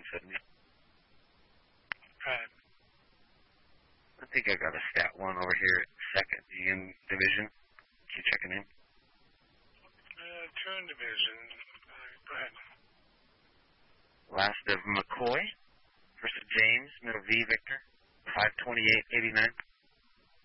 170. Right. I think I got a stat 1 over here at 2nd DM Division. You checking in? 2nd Division. Go ahead. Last of McCoy versus James, middle V Victor, 528.89.